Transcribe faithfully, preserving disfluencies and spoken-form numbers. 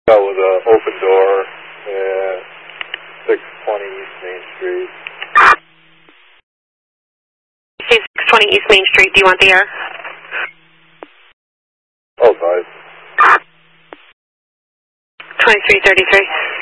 That was an open door at six twenty East Main Street. six twenty East Main Street, do you want the air? Oh, sorry. twenty-three thirty-three.